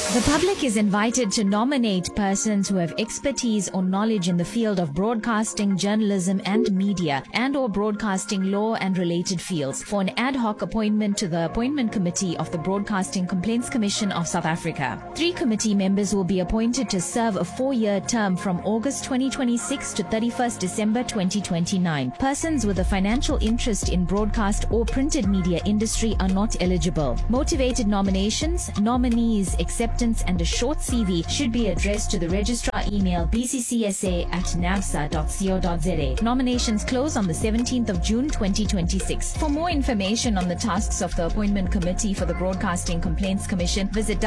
The public is invited to nominate persons who have expertise or knowledge in the field of broadcasting, journalism and media and/or broadcasting law and related fields for an ad hoc appointment to the Appointment Committee of the Broadcasting Complaints Commission of South Africa. 3 committee members will be appointed to serve a 4-year term from August 2026 to 31st December 2029. Persons with a financial interest in broadcast or printed media industry are not eligible. Motivated nominations, nominees, acceptance and a short CV should be addressed to the registrar email bccsa@navsa.co.za. Nominations close on the 17th of June 2026. For more information on the tasks of the Appointment Committee for the Broadcasting Complaints Commission, visit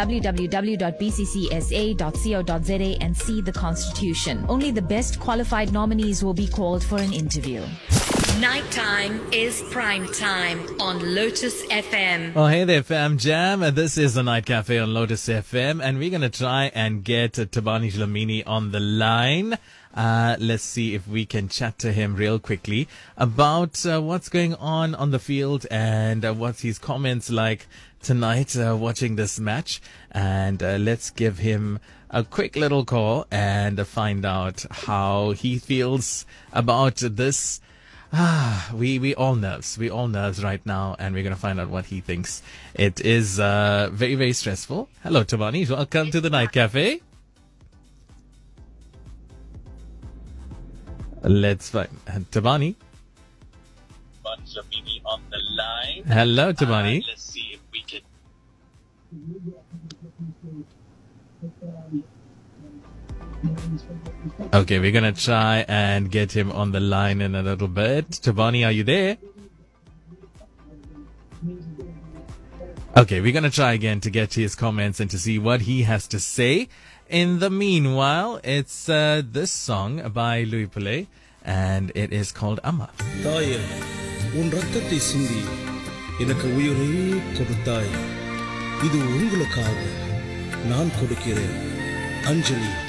www.bccsa.co.za and see the Constitution. Only the best qualified nominees will be called for an interview. Nighttime is prime time on Lotus FM. Oh, hey there, fam jam. This is the Night Cafe on Lotus FM, and we're going to try and get Tabani Dlamini on the line. Let's see if we can chat to him real quickly about what's going on the field and what's his comments like tonight watching this match. And let's give him a quick little call and find out how he feels about this. We all nerves. We all nerves right now, and we're going to find out what he thinks. It is very, very stressful. Hello, Tabani. Welcome to the Night Cafe. Let's find Tabani. On the line. Hello, Tabani. Let's see if we can. Okay, we're going to try and get him on the line in a little bit. Tabani, are you there? Okay, we're going to try again to get his comments and to see what he has to say. In the meanwhile, it's this song by Louis Pillay, and it is called Amma. தாயே உன் ரத்தத்தை சிந்தி எனக்கு உயிரை கொடுத்தாய் இது உங்களுக்காக நான் கொடுக்கிறேன் அஞ்சலி